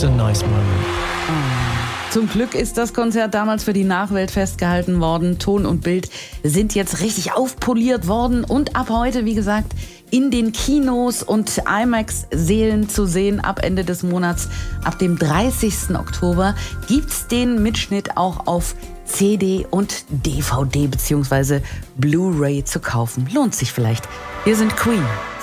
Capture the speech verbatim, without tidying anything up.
was a nice moment. Zum Glück ist das Konzert damals für die Nachwelt festgehalten worden. Ton und Bild sind jetzt richtig aufpoliert worden und ab heute, wie gesagt, in den Kinos und IMAX-Sälen zu sehen. Ab Ende des Monats, ab dem dreißigsten Oktober, gibt's den Mitschnitt auch auf C D und D V D bzw. Blu-ray zu kaufen. Lohnt sich vielleicht. Wir sind Queen.